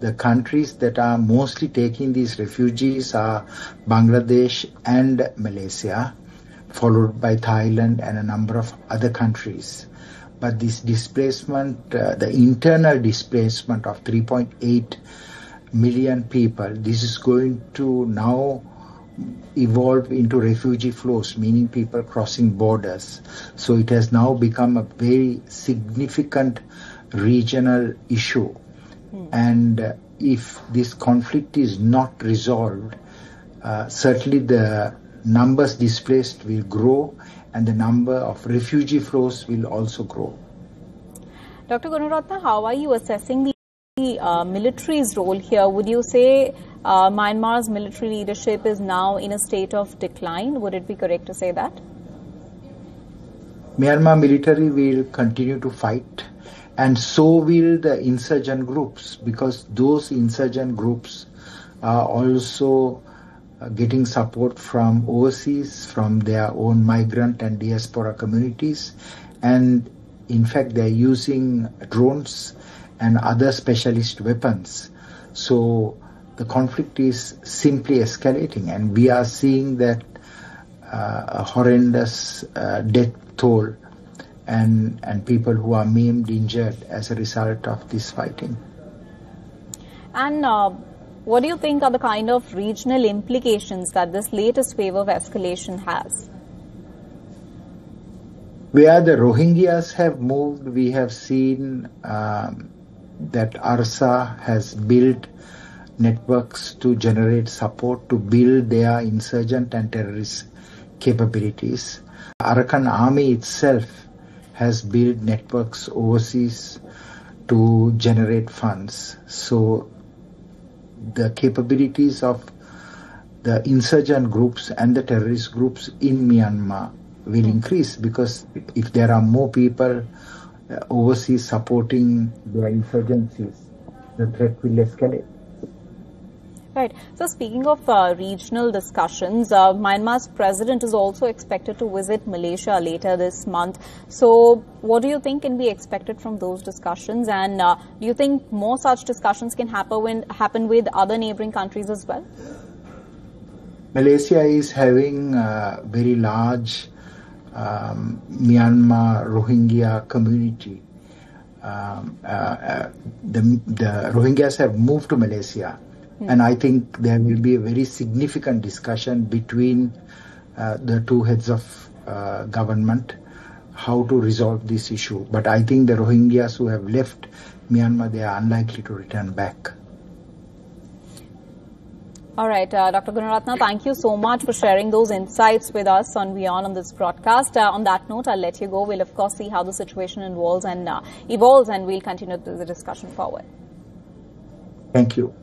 the countries that are mostly taking these refugees are Bangladesh and Malaysia, followed by Thailand and a number of other countries. But this displacement, the internal displacement of 3.8 million people, this is going to now evolve into refugee flows, meaning people crossing borders. So it has now become a very significant regional issue. And if this conflict is not resolved, certainly the numbers displaced will grow and the number of refugee flows will also grow. Dr. Gunaratna, how are you assessing the military's role here? Would you say Myanmar's military leadership is now in a state of decline? Would it be correct to say that? Myanmar military will continue to fight, and so will the insurgent groups, because those insurgent groups are also getting support from overseas, from their own migrant and diaspora communities. And in fact, they're using drones and other specialist weapons. So the conflict is simply escalating, and we are seeing that a horrendous death toll and people who are maimed, injured as a result of this fighting. And what do you think are the kind of regional implications that this latest wave of escalation has? Where the Rohingyas have moved, we have seen that ARSA has built networks to generate support to build their insurgent and terrorist capabilities. Arakan army itself has built networks overseas to generate funds. So the capabilities of the insurgent groups and the terrorist groups in Myanmar will increase, because if there are more people overseas supporting their insurgencies, the threat will escalate. Right. So speaking of regional discussions, Myanmar's president is also expected to visit Malaysia later this month. So what do you think can be expected from those discussions? And do you think more such discussions can happen with other neighboring countries as well? Malaysia is having a very large Myanmar Rohingya community. The Rohingyas have moved to Malaysia. And I think there will be a very significant discussion between the two heads of government how to resolve this issue. But I think the Rohingyas who have left Myanmar, they are unlikely to return back. All right, Dr. Gunaratna, thank you so much for sharing those insights with us on WION on this broadcast. On that note, I'll let you go. We'll, of course, see how the situation evolves, and we'll continue the discussion forward. Thank you.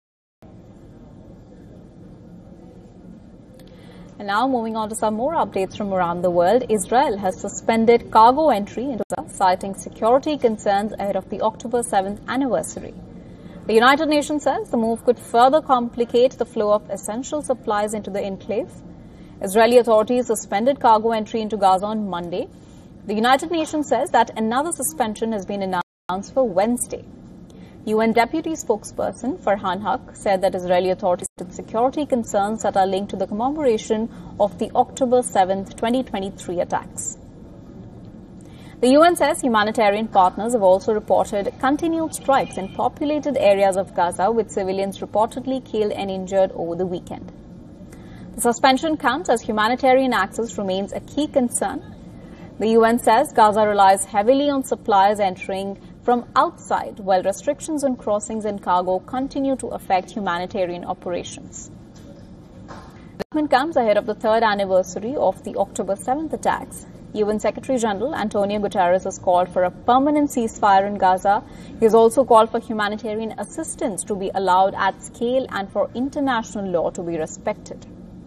And now moving on to some more updates from around the world. Israel has suspended cargo entry into Gaza, citing security concerns ahead of the October 7th anniversary. The United Nations says the move could further complicate the flow of essential supplies into the enclave. Israeli authorities suspended cargo entry into Gaza on Monday. The United Nations says that another suspension has been announced for Wednesday. UN Deputy Spokesperson Farhan Haq said that Israeli authorities had security concerns that are linked to the commemoration of the October 7th, 2023 attacks. The UN says humanitarian partners have also reported continued strikes in populated areas of Gaza, with civilians reportedly killed and injured over the weekend. The suspension comes as humanitarian access remains a key concern. The UN says Gaza relies heavily on supplies entering from outside, while restrictions on crossings and cargo continue to affect humanitarian operations. The development comes ahead of the third anniversary of the October 7th attacks. UN Secretary General Antonio Guterres has called for a permanent ceasefire in Gaza. He has also called for humanitarian assistance to be allowed at scale and for international law to be respected.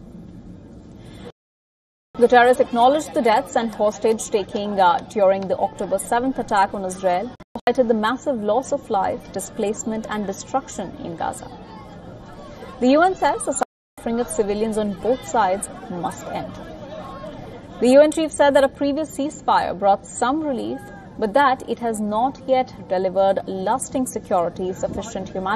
Guterres acknowledged the deaths and hostage-taking during the October 7th attack on Israel, highlighted the massive loss of life, displacement and destruction in Gaza. The UN says the suffering of civilians on both sides must end. The UN chief said that a previous ceasefire brought some relief, but that it has not yet delivered lasting security, sufficient humanitarian